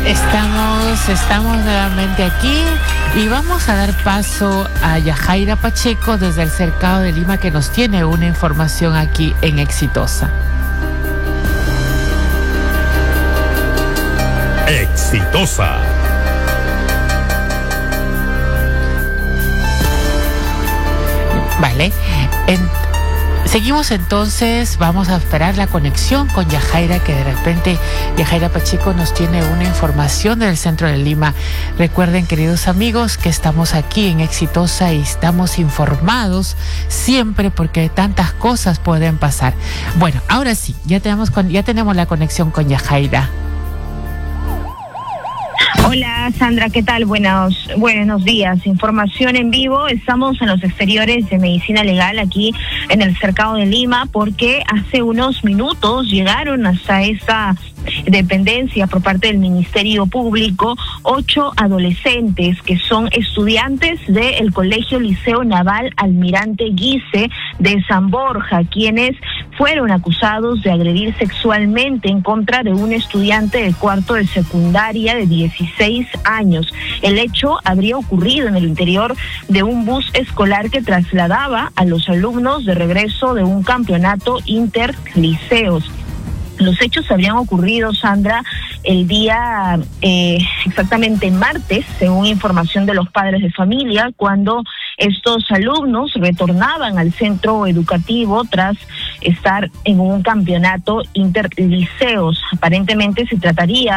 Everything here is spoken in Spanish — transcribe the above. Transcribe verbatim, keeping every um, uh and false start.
Estamos, estamos nuevamente aquí y vamos a dar paso a Yajaira Pacheco desde el Cercado de Lima, que nos tiene una información aquí en Exitosa. Exitosa. Vale. En... Seguimos entonces, vamos a esperar la conexión con Yajaira, que de repente Yajaira Pacheco nos tiene una información del centro de Lima. Recuerden, queridos amigos, que estamos aquí en Exitosa y estamos informados siempre, porque tantas cosas pueden pasar. Bueno, ahora sí, ya tenemos, con, ya tenemos la conexión con Yajaira. Hola Sandra, ¿qué tal? Buenos, buenos días. Información en vivo. Estamos en los exteriores de Medicina Legal aquí en el Cercado de Lima, porque hace unos minutos llegaron hasta esta dependencia por parte del Ministerio Público ocho adolescentes que son estudiantes del Colegio Liceo Naval Almirante Guise de San Borja, quienes fueron acusados de agredir sexualmente en contra de un estudiante de cuarto de secundaria de dieciséis años. El hecho habría ocurrido en el interior de un bus escolar que trasladaba a los alumnos de regreso de un campeonato interliceos. Los hechos habrían ocurrido, Sandra, el día eh, exactamente martes, según información de los padres de familia, cuando estos alumnos retornaban al centro educativo tras estar en un campeonato interliceos. Aparentemente se trataría